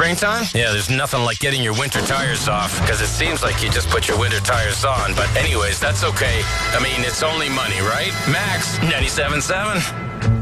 springtime? Yeah, there's nothing like getting your winter tires off, because it seems like you just put your winter tires on. But anyways, that's okay. I mean, it's only money, right? Max 97.7.